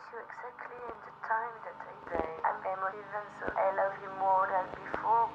you exactly in the time that I die. I'm emotive and so I love you more than before